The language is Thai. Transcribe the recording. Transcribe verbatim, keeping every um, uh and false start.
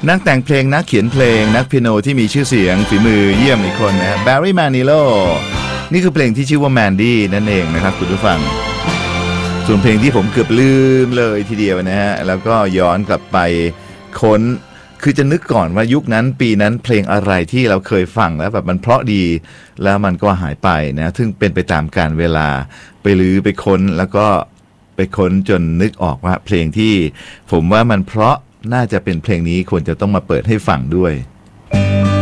นักแต่งเพลงนักเขียนเพลงนักเปียโนที่มีชื่อเสียงฝีมือเยี่ยมอีกคนนะแบร์รี่ แมนิโลนี่คือเพลงที่ชื่อว่าแมนดี้นั่นเองนะครับคุณผู้ฟังส่วนเพลงที่ผมเกือบลืมเลยทีเดียวนะฮะแล้วก็ย้อนกลับไปค้นคือจะนึกก่อนว่ายุคนั้นปีนั้นเพลงอะไรที่เราเคยฟังแล้วแบบมันเพราะดีแล้วมันก็หายไปนะซึ่งเป็นไปตามกาลเวลาไปลือไปค้นแล้วก็ไปค้นจนนึกออกว่าเพลงที่ผมว่ามันเพราะน่าจะเป็นเพลงนี้ควรจะต้องมาเปิดให้ฟังด้วย